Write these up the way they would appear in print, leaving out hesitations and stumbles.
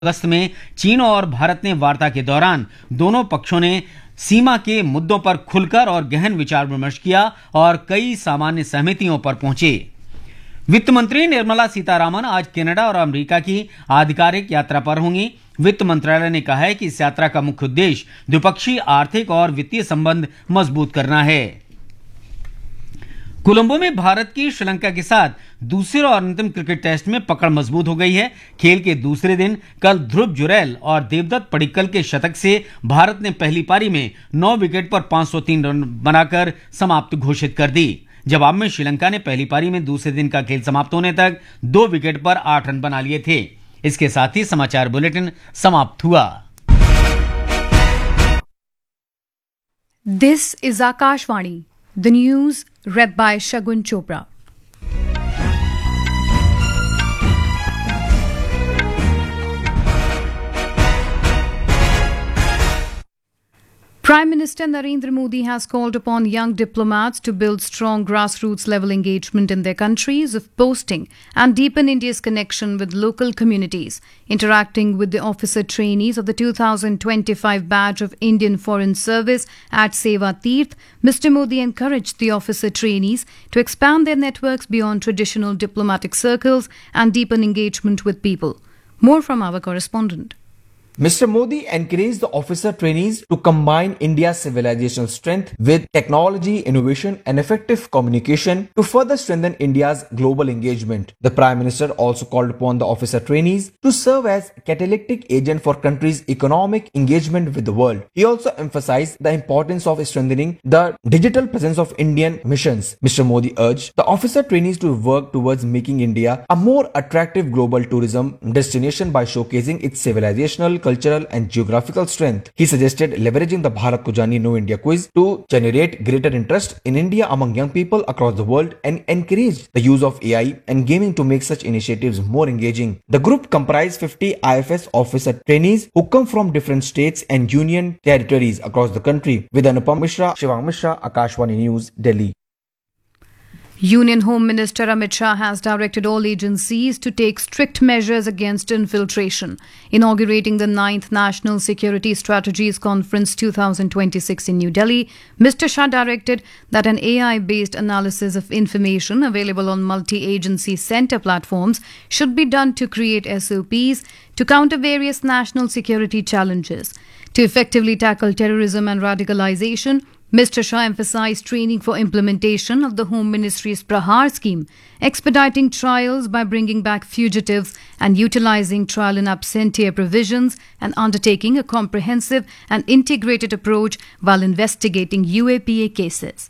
अगस्त में चीन और भारत ने वार्ता के दौरान दोनों पक्षों ने सीमा के मुद्दों पर खुलकर और गहन विचार विमर्श किया और कई सामान्य सहमतियों पर पहुंचे। वित्त मंत्री निर्मला सीतारामन आज कनाडा और अमेरिका की आधिकारिक यात्रा पर होंगी। वित्त मंत्रालय ने कहा है कि इस यात्रा का मुख्य उद्देश्य द्विपक्षीय आर्थिक और वित्तीय संबंध मजबूत करना है। कोलंबो में भारत की श्रीलंका के साथ दूसरे और अंतिम क्रिकेट टेस्ट में पकड़ मजबूत हो गई है। खेल के दूसरे दिन कल ध्रुव जुरैल और देवदत्त पडिक्कल के शतक से भारत ने पहली पारी में 9 विकेट पर 503 रन बनाकर समाप्त घोषित कर दी। जवाब में श्रीलंका ने पहली पारी में दूसरे दिन का खेल समाप्त होने तक 2 विकेट पर 8 रन बना लिए थे। इसके साथ ही समाचार बुलेटिन समाप्त हुआ। This is Akashvani, the news read by Shagun Chopra. Prime Minister Narendra Modi has called upon young diplomats to build strong grassroots level engagement in their countries of posting and deepen India's connection with local communities. Interacting with the officer trainees of the 2025 batch of Indian Foreign Service at Seva Tirth, Mr. Modi encouraged the officer trainees to expand their networks beyond traditional diplomatic circles and deepen engagement with people. More from our correspondent. Mr. Modi encouraged the officer trainees to combine India's civilizational strength with technology, innovation and effective communication to further strengthen India's global engagement. The Prime Minister also called upon the officer trainees to serve as catalytic agent for country's economic engagement with the world. He also emphasized the importance of strengthening the digital presence of Indian missions. Mr. Modi urged the officer trainees to work towards making India a more attractive global tourism destination by showcasing its civilizational, cultural and geographical strength. He suggested leveraging the Bharat Ko Janiye Know India quiz to generate greater interest in India among young people across the world and encouraged the use of AI and gaming to make such initiatives more engaging. The group comprised 50 IFS officer trainees who come from different states and union territories across the country. With Anupam Mishra, Shivang Mishra, Akashvani News, Delhi. Union Home Minister Amit Shah has directed all agencies to take strict measures against infiltration. Inaugurating the 9th National Security Strategies Conference 2026 in New Delhi, Mr. Shah directed that an AI-based analysis of information available on multi-agency center platforms should be done to create SOPs to counter various national security challenges. To effectively tackle terrorism and radicalization, Mr. Shah emphasized training for implementation of the Home Ministry's Prahar scheme, expediting trials by bringing back fugitives and utilizing trial in absentia provisions, and undertaking a comprehensive and integrated approach while investigating UAPA cases.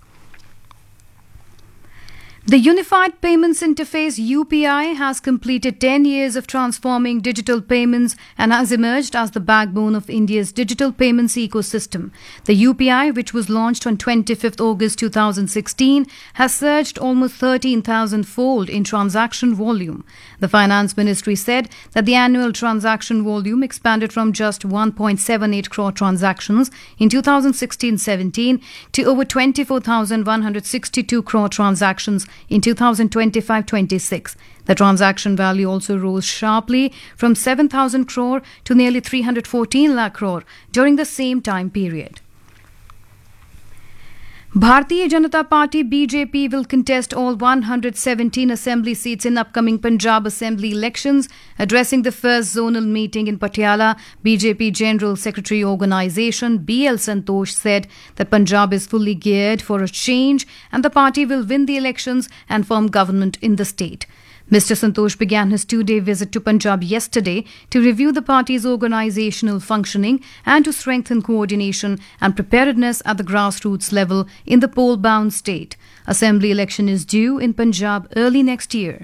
The Unified Payments Interface UPI has completed 10 years of transforming digital payments and has emerged as the backbone of India's digital payments ecosystem. The UPI, which was launched on 25th August 2016, has surged almost 13,000-fold in transaction volume. The Finance Ministry said that the annual transaction volume expanded from just 1.78 crore transactions in 2016-17 to over 24,162 crore transactions in 2025-26. The transaction value also rose sharply from 7,000 crore to nearly 314 lakh crore during the same time period. Bharatiya Janata Party BJP will contest all 117 assembly seats in upcoming Punjab Assembly elections. Addressing the first zonal meeting in Patiala, BJP General Secretary Organisation BL Santosh said that Punjab is fully geared for a change and the party will win the elections and form government in the state. Mr. Santosh began his 2-day visit to Punjab yesterday to review the party's organisational functioning and to strengthen coordination and preparedness at the grassroots level in the poll-bound state. Assembly election is due in Punjab early next year.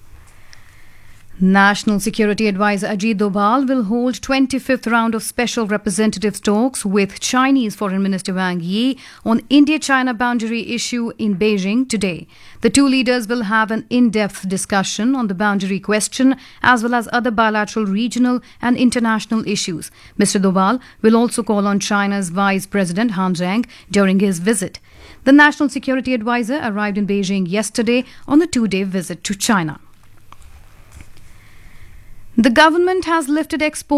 National Security Advisor Ajit Doval will hold 25th round of special representative talks with Chinese Foreign Minister Wang Yi on India-China boundary issue in Beijing today. The two leaders will have an in-depth discussion on the boundary question as well as other bilateral, regional and international issues. Mr. Doval will also call on China's Vice President Han Zheng during his visit. The National Security Advisor arrived in Beijing yesterday on a 2-day visit to China. The government has lifted export